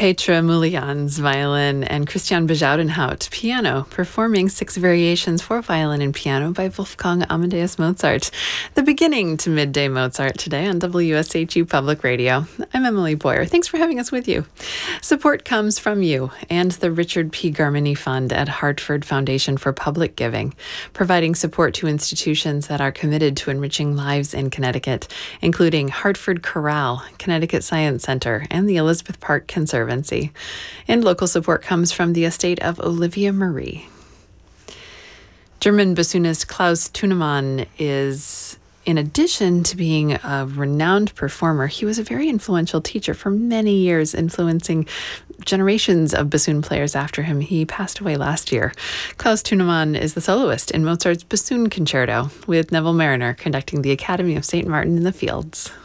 Petra Mulians, violin, and Christian Bejoudenhout, piano, performing 6 variations for violin and piano by Wolfgang Amadeus Mozart. The beginning to Midday Mozart today on WSHU Public Radio. I'm Emily Boyer. Thanks for having us with you. Support comes from you and the Richard P. Garmany Fund at Hartford Foundation for Public Giving, providing support to institutions that are committed to enriching lives in Connecticut, including Hartford Chorale, Connecticut Science Center, and the Elizabeth Park Conservancy. And local support comes from the estate of Olivia Marie. German bassoonist Klaus Thunemann is, in addition to being a renowned performer, he was a very influential teacher for many years, influencing generations of bassoon players after him. He passed away last year. Klaus Thunemann is the soloist in Mozart's Bassoon Concerto, with Neville Marriner conducting the Academy of St. Martin in the Fields.